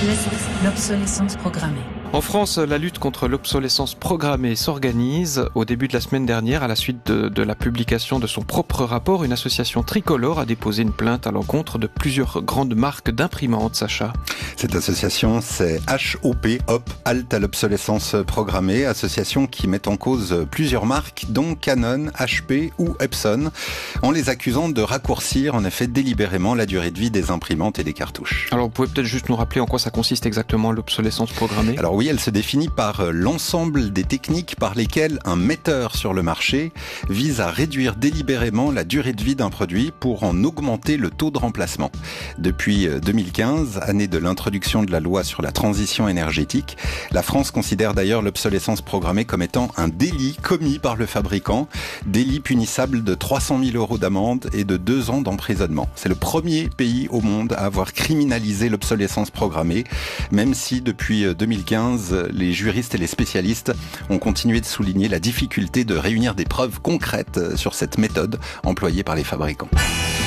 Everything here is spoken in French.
L'obsolescence programmée. En France, la lutte contre l'obsolescence programmée s'organise. Au début de la semaine dernière, à la suite de la publication de son propre rapport, une association tricolore a déposé une plainte à l'encontre de plusieurs grandes marques d'imprimantes, Sacha. Cette association, c'est HOP, Hop, Halte à l'obsolescence programmée, association qui met en cause plusieurs marques, dont Canon, HP ou Epson, en les accusant de raccourcir en effet délibérément la durée de vie des imprimantes et des cartouches. Alors, vous pouvez peut-être juste nous rappeler en quoi ça consiste exactement l'obsolescence programmée ? Alors oui, elle se définit par l'ensemble des techniques par lesquelles un metteur sur le marché vise à réduire délibérément la durée de vie d'un produit pour en augmenter le taux de remplacement. Depuis 2015, année de l'introduction de la loi sur la transition énergétique, la France considère d'ailleurs l'obsolescence programmée comme étant un délit commis par le fabricant, délit punissable de 300 000 € d'amende et de 2 ans d'emprisonnement. C'est le premier pays au monde à avoir criminalisé l'obsolescence programmée, même si depuis 2015, les juristes et les spécialistes ont continué de souligner la difficulté de réunir des preuves concrètes sur cette méthode employée par les fabricants.